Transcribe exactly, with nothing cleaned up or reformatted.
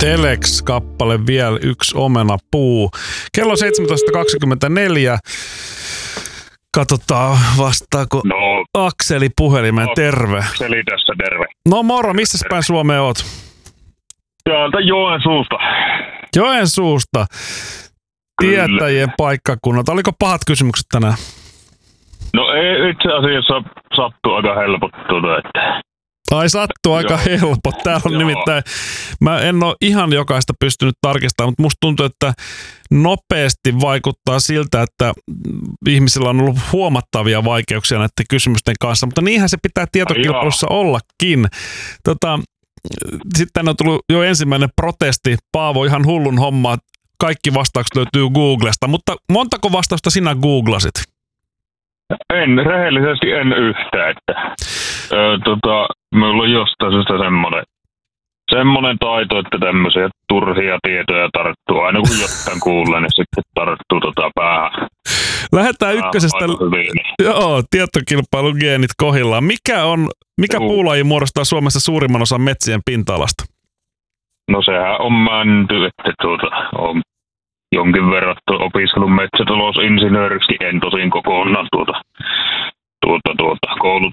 Telex-kappale vielä yksi omenapuu. Kello seitsemäntoista kaksikymmentäneljä. Katsotaan vastaako No, Akseli puhelimeen. Terve. Akseli tässä, terve. No moro, missä päin Suomea oot? Täältä Joensuusta. Joensuusta. Tietäjien paikkakunnat. Oliko pahat kysymykset tänään? No ei, itse asiassa sattuu aika helpottua, että... Ai sattuu aika Joo. helppo. Täällä on Joo. nimittäin, mä en ole ihan jokaista pystynyt tarkistamaan, mutta musta tuntuu, että nopeasti vaikuttaa siltä, että ihmisillä on ollut huomattavia vaikeuksia näiden kysymysten kanssa, mutta niinhän se pitää tietokilpailussa ollakin. Tota, sitten on tullut jo ensimmäinen protesti. Paavo, ihan hullun homma. Kaikki vastaukset löytyy Googlesta, mutta montako vastausta sinä googlasit? En, rehellisesti en yhtään, että ö, tota, minulla on jostain syystä semmoinen, semmoinen taito, että tämmöisiä turhia tietoja tarttuu. Aina kun jotain kuulee, niin sitten tarttuu tota päähän. Lähdetään ykkösestä. Hyvin, niin. Joo, tietokilpailun geenit kohillaan. Mikä, on, mikä puulaji muodostaa Suomessa suurimman osan metsien pinta-alasta? No sehän on mänty, että tuota, on jonkin verran opiskellut metsätalousinsinööriksi, en tosin kokonaan tuota, tuota, tuota, koulut